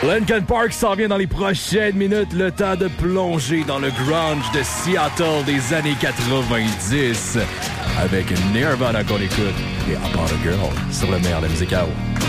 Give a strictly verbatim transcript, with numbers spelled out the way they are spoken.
Linkin Park s'en vient dans les prochaines minutes. Le temps de plonger dans le grunge de Seattle des années quatre-vingt-dix avec Nirvana qu'on écoute et About a Girl sur le meilleur de la musique à eau.